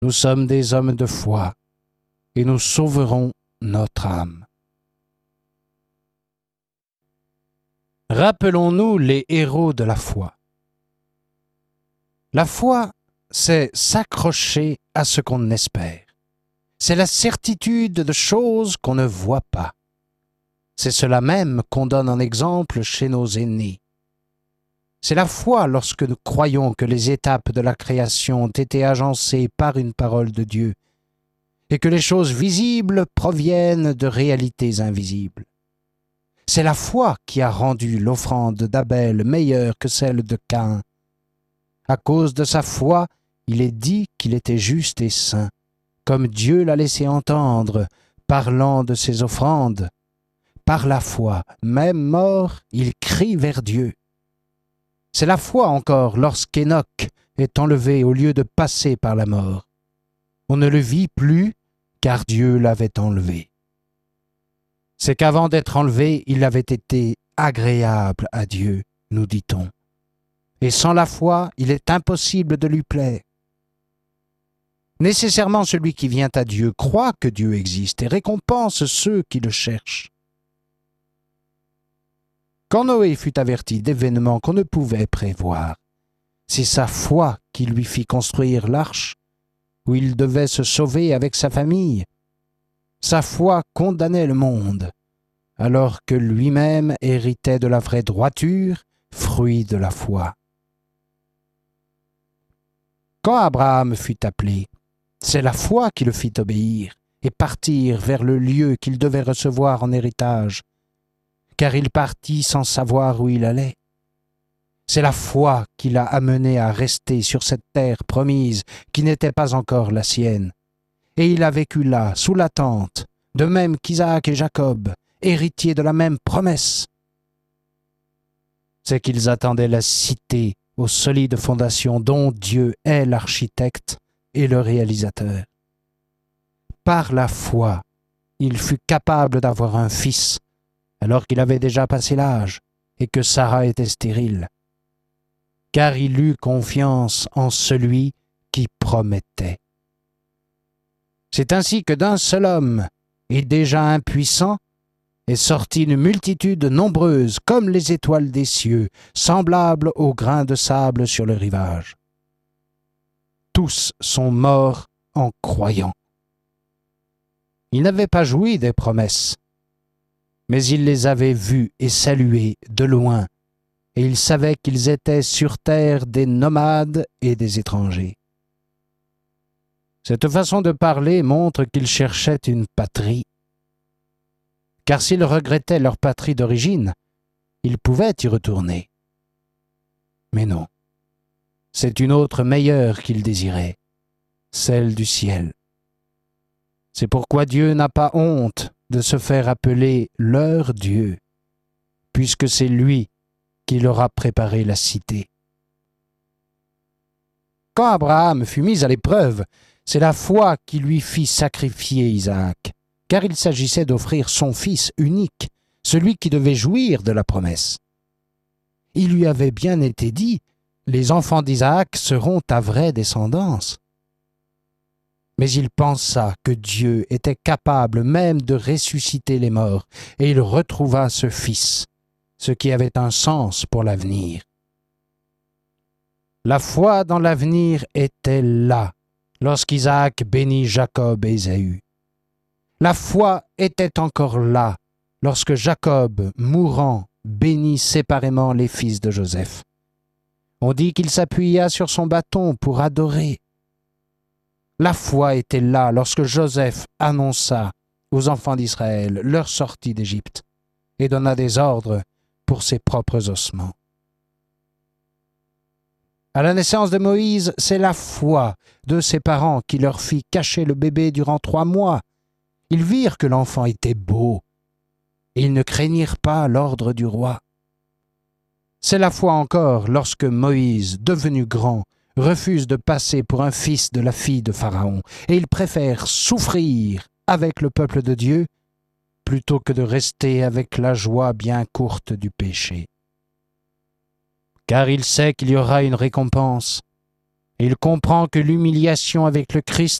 Nous sommes des hommes de foi, et nous sauverons notre âme. Rappelons-nous les héros de la foi. La foi, c'est s'accrocher à ce qu'on espère. C'est la certitude de choses qu'on ne voit pas. C'est cela même qu'on donne en exemple chez nos aînés. C'est la foi lorsque nous croyons que les étapes de la création ont été agencées par une parole de Dieu et que les choses visibles proviennent de réalités invisibles. C'est la foi qui a rendu l'offrande d'Abel meilleure que celle de Caïn. À cause de sa foi, il est dit qu'il était juste et saint, comme Dieu l'a laissé entendre, parlant de ses offrandes. Par la foi, même mort, il crie vers Dieu. C'est la foi encore lorsqu'Enoch est enlevé au lieu de passer par la mort. On ne le vit plus, car Dieu l'avait enlevé. C'est qu'avant d'être enlevé, il avait été agréable à Dieu, nous dit-on. Et sans la foi, il est impossible de lui plaire. Nécessairement, celui qui vient à Dieu croit que Dieu existe et récompense ceux qui le cherchent. Quand Noé fut averti d'événements qu'on ne pouvait prévoir, c'est sa foi qui lui fit construire l'arche, où il devait se sauver avec sa famille. Sa foi condamnait le monde, alors que lui-même héritait de la vraie droiture, fruit de la foi. Quand Abraham fut appelé, c'est la foi qui le fit obéir et partir vers le lieu qu'il devait recevoir en héritage, car il partit sans savoir où il allait. C'est la foi qui l'a amené à rester sur cette terre promise qui n'était pas encore la sienne. Et il a vécu là, sous la tente, de même qu'Isaac et Jacob, héritiers de la même promesse. C'est qu'ils attendaient la cité aux solides fondations dont Dieu est l'architecte et le réalisateur. Par la foi, il fut capable d'avoir un fils, alors qu'il avait déjà passé l'âge et que Sarah était stérile, car il eut confiance en celui qui promettait. C'est ainsi que d'un seul homme, et déjà impuissant, est sortie une multitude nombreuse, comme les étoiles des cieux, semblables aux grains de sable sur le rivage. Tous sont morts en croyant. Ils n'avaient pas joui des promesses, mais ils les avaient vus et salués de loin, et ils savaient qu'ils étaient sur terre des nomades et des étrangers. Cette façon de parler montre qu'ils cherchaient une patrie, car s'ils regrettaient leur patrie d'origine, ils pouvaient y retourner. Mais non, c'est une autre meilleure qu'ils désiraient, celle du ciel. C'est pourquoi Dieu n'a pas honte de se faire appeler leur Dieu, puisque c'est lui qui leur a préparé la cité. Quand Abraham fut mis à l'épreuve, c'est la foi qui lui fit sacrifier Isaac, car il s'agissait d'offrir son fils unique, celui qui devait jouir de la promesse. Il lui avait bien été dit, « Les enfants d'Isaac seront ta vraie descendance. » Mais il pensa que Dieu était capable même de ressusciter les morts, et il retrouva ce fils, ce qui avait un sens pour l'avenir. La foi dans l'avenir était là, lorsqu'Isaac bénit Jacob et Ésaü. La foi était encore là, lorsque Jacob, mourant, bénit séparément les fils de Joseph. On dit qu'il s'appuya sur son bâton pour adorer. La foi était là lorsque Joseph annonça aux enfants d'Israël leur sortie d'Égypte et donna des ordres pour ses propres ossements. À la naissance de Moïse, c'est la foi de ses parents qui leur fit cacher le bébé durant 3 mois. Ils virent que l'enfant était beau, et ils ne craignirent pas l'ordre du roi. C'est la foi encore lorsque Moïse, devenu grand, refuse de passer pour un fils de la fille de Pharaon, et il préfère souffrir avec le peuple de Dieu plutôt que de rester avec la joie bien courte du péché. Car il sait qu'il y aura une récompense, Il comprend que l'humiliation avec le Christ